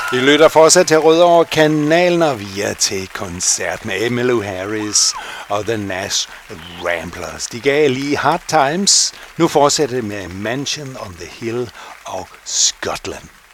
I lytter fortsat til Rødovre Kanalen, og vi er til koncert med Emmylou Harris og The Nash Ramblers. De gav lige Hard Times. Nu fortsætter det med Mansion on the Hill og Scotland.